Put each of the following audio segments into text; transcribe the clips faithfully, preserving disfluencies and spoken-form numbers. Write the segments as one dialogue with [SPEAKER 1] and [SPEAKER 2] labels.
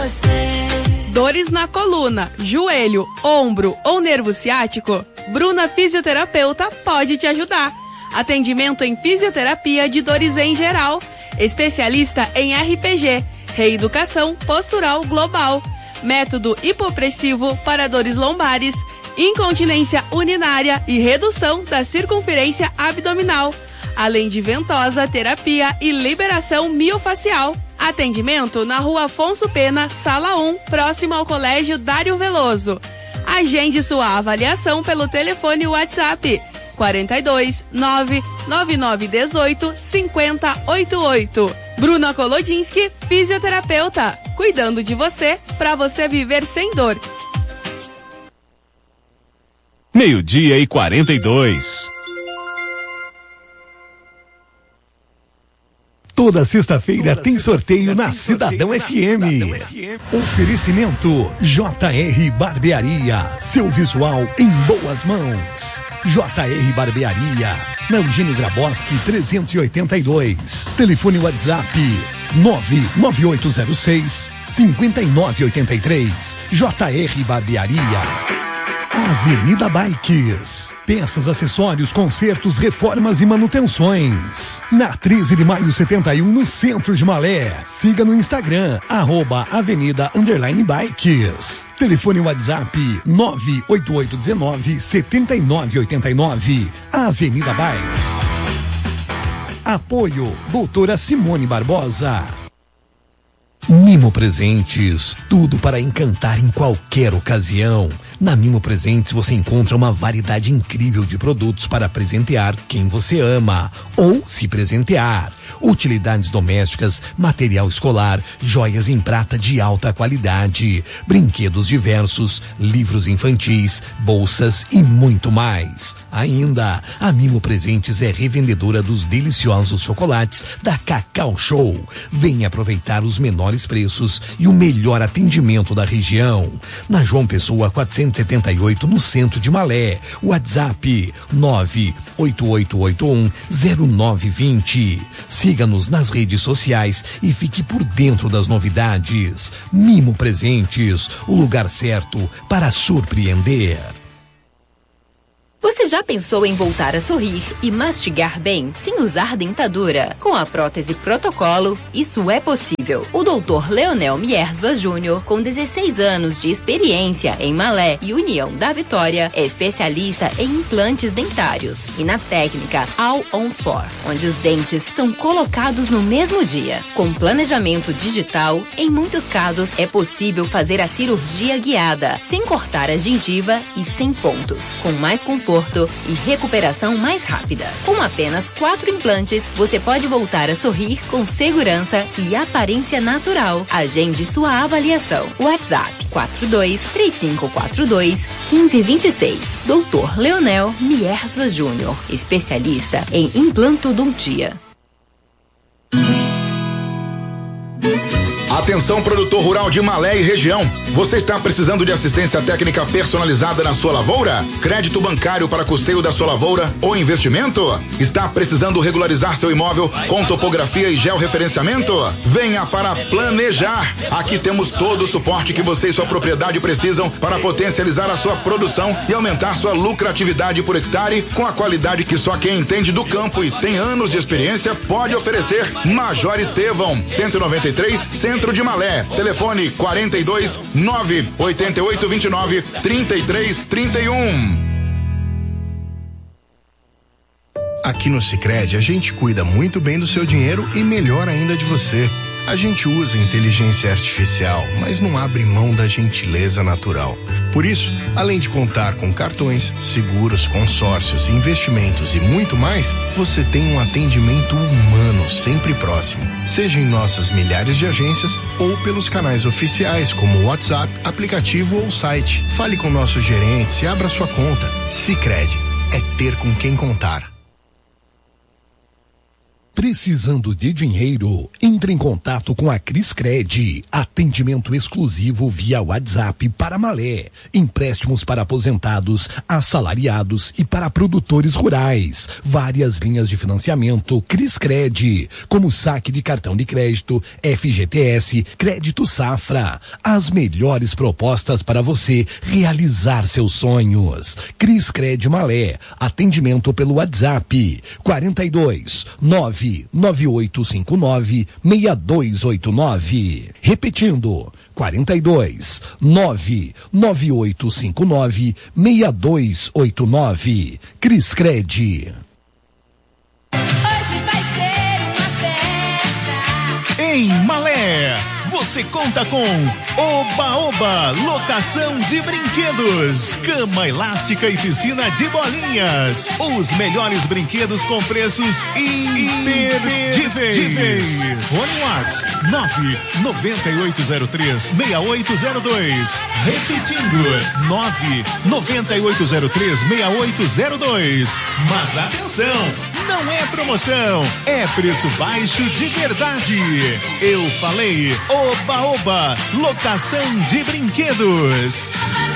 [SPEAKER 1] Dores na coluna, joelho, ombro ou nervo ciático? Bruna Fisioterapeuta pode te ajudar. Atendimento em fisioterapia de dores em geral. Especialista em R P G, reeducação postural global. Método hipopressivo para dores lombares, incontinência urinária e redução da circunferência abdominal. Além de ventosa, terapia e liberação miofacial. Atendimento na Rua Afonso Pena, Sala um, próximo ao Colégio Dário Veloso. Agende sua avaliação pelo telefone WhatsApp quarenta e dois, nove nove nove um oito, cinco zero oito oito. Bruna Kolodinski, fisioterapeuta, cuidando de você para você viver sem dor.
[SPEAKER 2] Meio-dia e quarenta e dois.
[SPEAKER 3] Toda sexta-feira tem sorteio na Cidadão F M. Oferecimento J R Barbearia. Seu visual em boas mãos. J R Barbearia. Na Eugênio Graboski trezentos e oitenta e dois. Telefone WhatsApp nove nove oito zero seis, cinco nove oito três. J R Barbearia. Avenida Bikes. Peças, acessórios, consertos, reformas e manutenções. Na treze de maio setenta e um, no centro de Malé. Siga no Instagram, arroba Avenida Underline Bikes. Telefone WhatsApp nove oito oito um nove, sete nove oito nove. Avenida Bikes. Apoio doutora Simone Barbosa. Mimo Presentes, tudo para encantar em qualquer ocasião. Na Mimo Presentes você encontra uma variedade incrível de produtos para presentear quem você ama ou se presentear. Utilidades domésticas, material escolar, joias em prata de alta qualidade, brinquedos diversos, livros infantis, bolsas e muito mais. Ainda, a Mimo Presentes é revendedora dos deliciosos chocolates da Cacau Show. Venha aproveitar os menores preços e o melhor atendimento da região. Na João Pessoa quatrocentos e setenta e oito, no centro de Malé. WhatsApp nove oito oito oito um zero nove dois zero. Siga-nos nas redes sociais e fique por dentro das novidades. Mimo Presentes, o lugar certo para surpreender.
[SPEAKER 4] Você já pensou em voltar a sorrir e mastigar bem sem usar dentadura? Com a prótese Protocolo, isso é possível. O doutor Leonel Miersva Júnior, com dezesseis anos de experiência em Malé e União da Vitória, é especialista em implantes dentários e na técnica All on Four, onde os dentes são colocados no mesmo dia. Com planejamento digital, em muitos casos é possível fazer a cirurgia guiada, sem cortar a gengiva e sem pontos, com mais conforto e recuperação mais rápida. Com apenas quatro implantes, você pode voltar a sorrir com segurança e aparência natural. Agende sua avaliação. WhatsApp quatro dois três cinco quatro dois, um cinco dois seis. doutor Leonel Miersva Júnior, especialista em implantodontia.
[SPEAKER 5] Atenção, produtor rural de Malé e região. Você está precisando de assistência técnica personalizada na sua lavoura? Crédito bancário para custeio da sua lavoura ou investimento? Está precisando regularizar seu imóvel com topografia e georreferenciamento? Venha para Planejar. Aqui temos todo o suporte que você e sua propriedade precisam para potencializar a sua produção e aumentar sua lucratividade por hectare com a qualidade que só quem entende do campo e tem anos de experiência pode oferecer. Major Estevão, cento e noventa e três, Centro de Malé. Telefone quarenta e dois, nove oito oito dois nove, três três três um.
[SPEAKER 6] Aqui no Sicredi a gente cuida muito bem do seu dinheiro e melhor ainda de você. A gente usa inteligência artificial, mas não abre mão da gentileza natural. Por isso, além de contar com cartões, seguros, consórcios, investimentos e muito mais, você tem um atendimento humano sempre próximo, seja em nossas milhares de agências ou pelos canais oficiais como WhatsApp, aplicativo ou site. Fale com nossos gerentes e abra sua conta. Sicredi é ter com quem contar.
[SPEAKER 3] Precisando de dinheiro? Entre em contato com a Criscred. Atendimento exclusivo via WhatsApp para Malé. Empréstimos para aposentados, assalariados e para produtores rurais. Várias linhas de financiamento Criscred, como saque de cartão de crédito, F G T S, crédito safra. As melhores propostas para você realizar seus sonhos. Criscred Malé. Atendimento pelo WhatsApp quarenta e dois, nove nove oito cinco nove, seis dois oito nove. Repetindo, quarenta e dois, nove nove oito cinco nove, seis dois oito nove. Criscred.
[SPEAKER 7] Hoje vai ser uma festa.
[SPEAKER 8] Em Malé, você conta com Oba Oba, locação de brinquedos, cama elástica e piscina de bolinhas. Os melhores brinquedos com preços imperdíveis. Fone WhatsApp nove nove oito zero três, seis oito zero dois. Repetindo, nove nove oito zero três, seis oito zero dois. Mas atenção, não é promoção, é preço baixo de verdade. Eu falei Oba Oba, locação de brinquedos.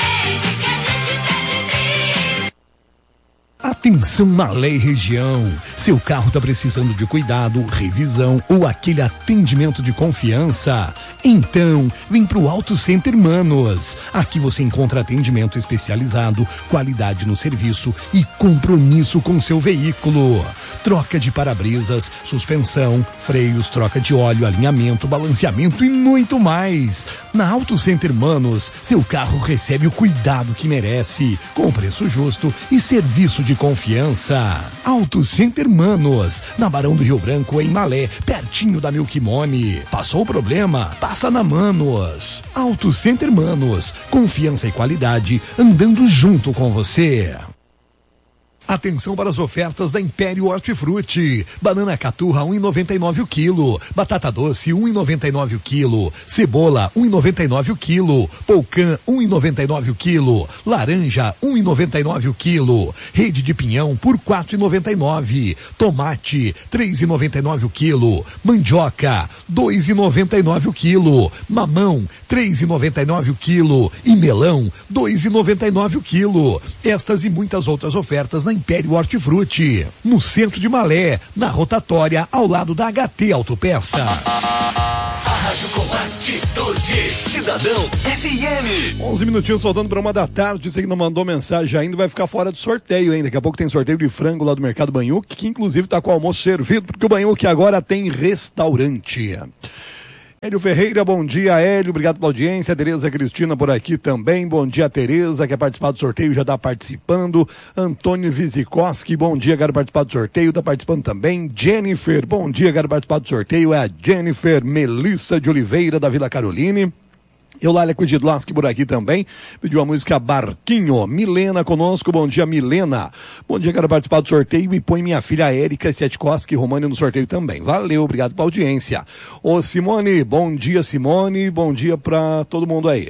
[SPEAKER 3] Atenção Malé e região, seu carro está precisando de cuidado, revisão ou aquele atendimento de confiança? Então, vem pro Auto Center Manos. Aqui você encontra atendimento especializado, qualidade no serviço e compromisso com seu veículo. Troca de para-brisas, suspensão, freios, troca de óleo, alinhamento, balanceamento e muito mais. Na Auto Center Manos, seu carro recebe o cuidado que merece, com preço justo e serviço de confiança. Auto Center Manos, na Barão do Rio Branco, em Malé, pertinho da Milk Money. Passou o problema? Passa na Manos. Auto Center Manos, confiança e qualidade andando junto com você. Atenção para as ofertas da Império Hortifruti. Banana caturra um real e noventa e nove o quilo. Batata doce um real e noventa e nove o quilo. Cebola um real e noventa e nove o quilo. Polcã um real e noventa e nove o quilo. Laranja um real e noventa e nove o quilo. Rede de pinhão por quatro reais e noventa e nove. Tomate três reais e noventa e nove o quilo. Mandioca dois reais e noventa e nove o quilo. Mamão três reais e noventa e nove o quilo. E melão dois reais e noventa e nove o quilo. Estas e muitas outras ofertas na Império Hortifruti, no centro de Malé, na rotatória, ao lado da H T Autopeças.
[SPEAKER 9] A Rádio com atitude, Cidadão F M.
[SPEAKER 3] onze minutinhos faltando para uma da tarde. Você que não mandou mensagem ainda vai ficar fora do sorteio, hein? Daqui a pouco tem sorteio de frango lá do Mercado Banhuque, que inclusive está com o almoço servido, porque o Banhuque agora tem restaurante. Hélio Ferreira, bom dia, Hélio, obrigado pela audiência. Tereza Cristina por aqui também, bom dia, Tereza, quer participar do sorteio, já está participando. Antônio Vizikoski, bom dia, quero participar do sorteio, está participando também. Jennifer, bom dia, quero participar do sorteio, é a Jennifer Melissa de Oliveira, da Vila Caroline. Eulália Kudidlaski por aqui também, pediu a música Barquinho. Milena conosco, bom dia, Milena. Bom dia, quero participar do sorteio e põe minha filha Érica Setkoski Romani no sorteio também. Valeu, obrigado pela audiência. Ô Simone, bom dia, Simone, bom dia pra todo mundo aí.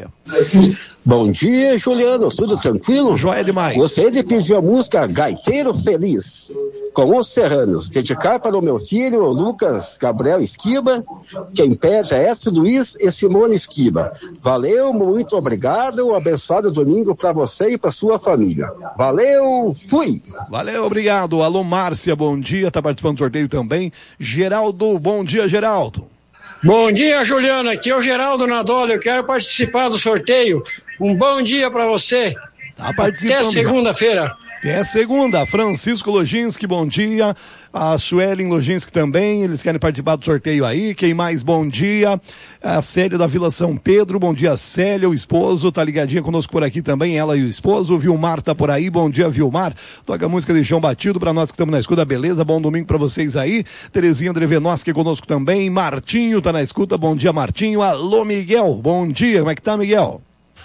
[SPEAKER 10] Bom dia, Juliano, tudo tranquilo?
[SPEAKER 3] Joia demais.
[SPEAKER 10] Gostaria de pedir a música Gaiteiro Feliz, com os Serranos, dedicar para o meu filho, Lucas Gabriel Esquiba, quem pede é S. Luiz e Simone Esquiba. Valeu, muito obrigado, um abençoado domingo para você e para sua família. Valeu, fui!
[SPEAKER 3] Valeu, obrigado. Alô, Márcia, bom dia, tá participando do sorteio também. Geraldo, bom dia, Geraldo.
[SPEAKER 11] Bom dia, Juliana, aqui é o Geraldo Nadoli, eu quero participar do sorteio. Um bom dia para você.
[SPEAKER 3] Tá participando.
[SPEAKER 11] Até segunda-feira.
[SPEAKER 3] Até segunda. Francisco Lojinski, bom dia. A Suelen Lojinski também, eles querem participar do sorteio aí. Quem mais? Bom dia. A Célia da Vila São Pedro, bom dia, Célia, o esposo, tá ligadinha conosco por aqui também, ela e o esposo. O Vilmar tá por aí, bom dia, Vilmar. Toca a música de João Batido pra nós que estamos na escuta, beleza? Bom domingo pra vocês aí. Terezinha Drevenoski conosco também. Martinho tá na escuta, bom dia, Martinho. Alô, Miguel, bom dia, como é que tá, Miguel?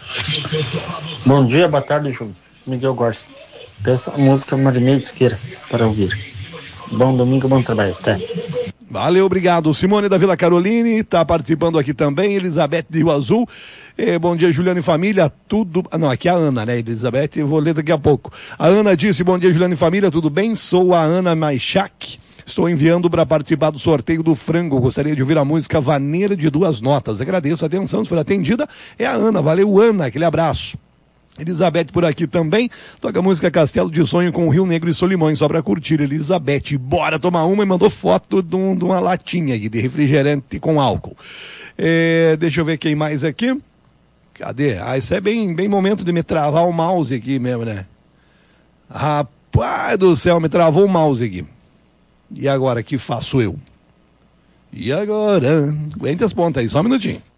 [SPEAKER 12] Bom dia, boa tarde, Júlio. Miguel Gorski. Peça a música Marinei Siqueira para ouvir. Bom domingo, bom trabalho, até.
[SPEAKER 3] Valeu, obrigado. Simone da Vila Caroline tá participando aqui também. Elizabeth de Rio Azul. Eh, bom dia, Juliano e família. Tudo. Ah, não, aqui é a Ana, né? Elizabeth, eu vou ler daqui a pouco. A Ana disse: bom dia, Juliano e família. Tudo bem? Sou a Ana Maichak. Estou enviando para participar do sorteio do frango. Gostaria de ouvir a música Vaneira de Duas Notas. Agradeço a atenção, se for atendida. É a Ana. Valeu, Ana. Aquele abraço. Elizabeth por aqui também. Toca a música Castelo de Sonho com o Rio Negro e Solimões, só pra curtir. Elizabeth, bora tomar uma, e mandou foto de, um, de uma latinha aqui de refrigerante com álcool. É, deixa eu ver quem mais aqui. Cadê? Ah, isso é bem, bem momento de me travar o mouse aqui mesmo, né? Rapaz do céu, me travou o mouse aqui. E agora, que faço eu? E agora? Aguente as pontas aí, só um minutinho.